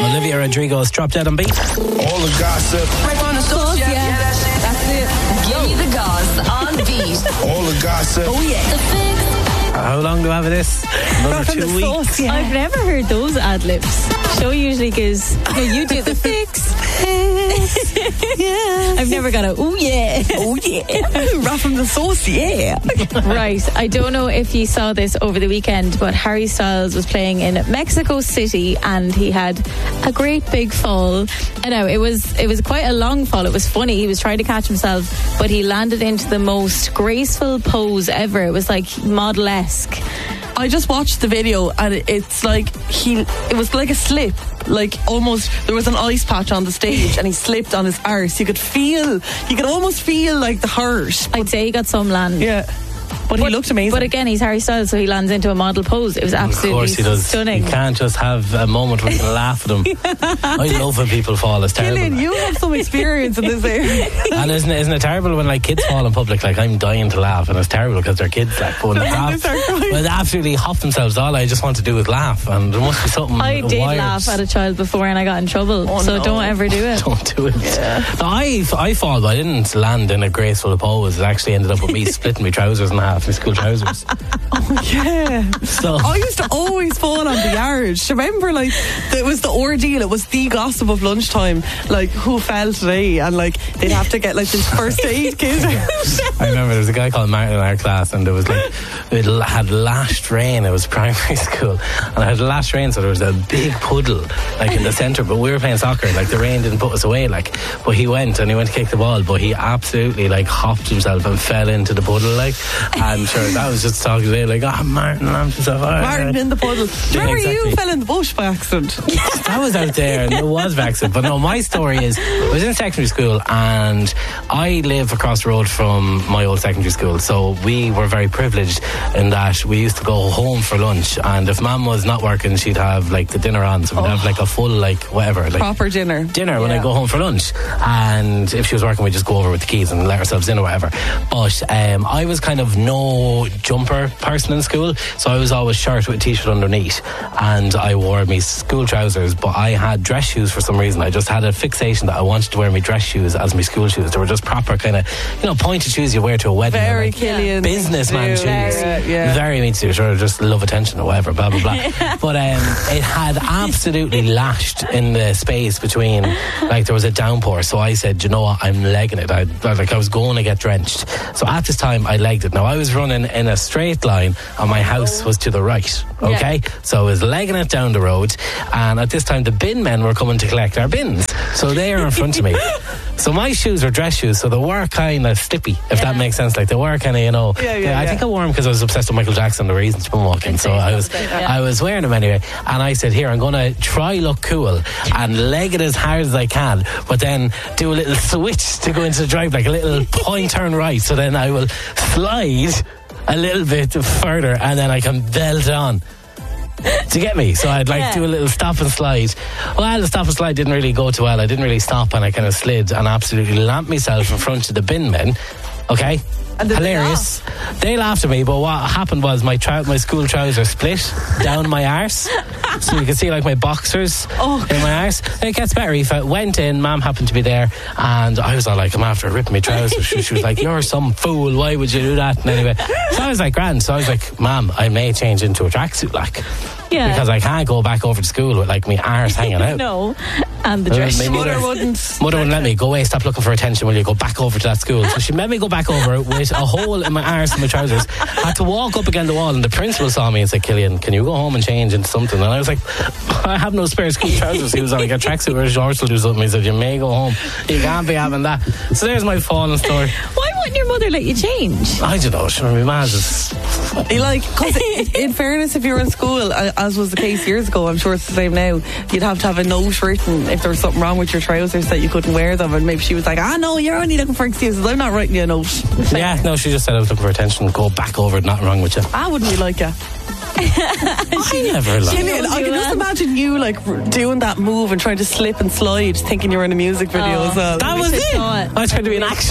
Olivia Rodrigo's Drop Dead on Beat. All the gossip. Right on the sauce, yeah. That's it. Give me the goss on Beat. All the gossip. Oh yeah. The Fix. How long do I have of this? Another 2 weeks. Sauce, yeah. I've never heard those ad-libs. Show usually goes, no, you do the fix. Yeah. I've never got a, oh yeah. Oh yeah. Rap from the sauce, yeah. Right, I don't know if you saw this over the weekend, but Harry Styles was playing in Mexico City and he had a great big fall. I know, it was quite a long fall. It was funny. He was trying to catch himself, but he landed into the most graceful pose ever. It was like model-esque. I just watched the video and it's like it was like a slip, like almost there was an ice patch on the stage and he slipped on his arse. You could almost feel like the hurt. I'd say he got some land. Yeah. But he looked amazing. But again, he's Harry Styles, so he lands into a model pose. It was absolutely Of course he does. stunning. You can't just have a moment where you can laugh at them. I love when people fall. It's terrible. Killian, you have some experience in this area. And isn't it terrible when like kids fall in public? Like I'm dying to laugh, and it's terrible because they're kids. Like when they absolutely hop themselves, all I just want to do is laugh, and there must be something. I did wired. laugh at a child before, and I got in trouble. So don't ever do it. Don't do it. Yeah. No, I fall, but I didn't land in a graceful pose. It actually ended up with me splitting my trousers in half, my school trousers. Oh yeah. So I used to always fall on the yard. Do you remember, like, it was the ordeal, it was the gossip of lunchtime, like, who fell today, and like they'd have to get like this first aid kit. I remember there was a guy called Martin in our class, and there was like, it had lashed rain. It was primary school, and it had lashed rain, so there was a big puddle like in the centre, but we were playing soccer, like the rain didn't put us away, like, but he went to kick the ball, but he absolutely like hopped himself and fell into the puddle, like, and sure, that was just talking today, like, Martin lamped himself. Martin in the puddle. Remember exactly. you fell in the bush by accident? That was out there, and it was vexing. But no, my story is, I was in secondary school, and I live across the road from my old secondary school, so we were very privileged in that we used to go home for lunch, and if Mum was not working, she'd have like the dinner on, so we'd have like a full, like, whatever, like proper dinner when I go home for lunch. And if she was working, we'd just go over with the keys and let ourselves in or whatever. But I was kind of no jumper person in school, so I was always shirt with a t-shirt underneath, and I wore my school trousers, but I had dress shoes for some reason. I just had a fixation that I wanted to wear my dress shoes as my school shoes. They were just proper kind of, pointed shoes you wear to a wedding. Very like Killian. Businessman shoes. Yeah. Very me too. Sure, just love attention or whatever, blah, blah, blah. But it had absolutely lashed in the space between, like, there was a downpour, so I said, you know what, I'm legging it. I was going to get drenched. So at this time, I legged it. Now, I was running in a straight line, and my house was to the right, okay? Yeah. So I was legging it down the road, and at this time, the bin men were coming to collect our bins. So they are in front of me. So my shoes were dress shoes, so they were kind of slippy, if that makes sense. Like, they were kind of, I think I wore them because I was obsessed with Michael Jackson, the reason to be walking. So I was wearing them anyway. And I said, here, I'm going to try look cool and leg it as hard as I can, but then do a little switch to go into the drive, like a little point turn right. So then I will slide a little bit further, and then I can belt on to get me. So I'd do a little stop and slide. Well, the stop and slide didn't really go too well. I didn't really stop, and I kind of slid and absolutely lamped myself in front of the bin men. Okay? And hilarious. They laughed at me, but what happened was my school trousers split down my arse. So you can see like my boxers in my arse. It gets better. If I went in, Mum happened to be there, and I was all like, I'm after ripping my trousers. She was like, you're some fool, why would you do that? And anyway, so I was like, grand. So I was like, Mum, I may change into a tracksuit, like. Yeah. Because I can't go back over to school with like my arse hanging out. No. And the dress. My mother wouldn't let me. Go away, stop looking for attention, will you? Go back over to that school. So she made me go back over with a hole in my arse and my trousers. I had to walk up against the wall, and the principal saw me and said, Killian, can you go home and change into something? And I was like, I have no spare school trousers. He was like, a tracksuit or George will do something. He said, you may go home. You can't be having that. So there's my falling story. Why wouldn't your mother let you change? I don't know. Sure, my man just... Because in fairness, if you were in school, as was the case years ago, I'm sure it's the same now, you'd have to have a note written if there was something wrong with your trousers that you couldn't wear them, and maybe she was like, no, you're only looking for excuses, I'm not writing you a note. Yeah, no, she just said I was looking for attention. Go back over it, nothing wrong with you. Wouldn't we like you? I never liked Killian, I can just imagine you like doing that move and trying to slip and slide thinking you were in a music video as well. That was it. I was trying to be an action